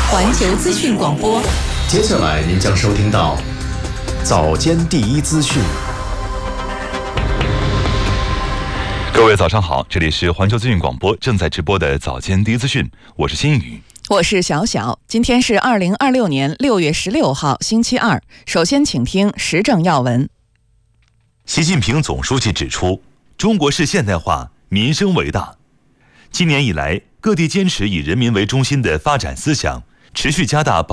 环球资讯广播。 接下来您将收听到早间第一资讯。 各位早上好，这里是环球资讯广播正在直播的早间第一资讯，我是新宇， 我是小小。今天是2026年6月16号星期二。首先请听时政要闻。 习近平总书记指出，中国式现代化民生为大。今年以来，各地坚持以人民为中心的发展思想，持续加大